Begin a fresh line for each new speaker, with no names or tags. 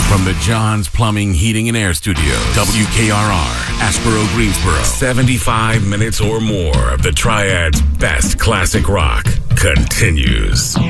From the John's Plumbing, Heating, and Air Studios, WKRR, Asheboro, Greensboro. 75 minutes or more of the Triad's best classic rock continues.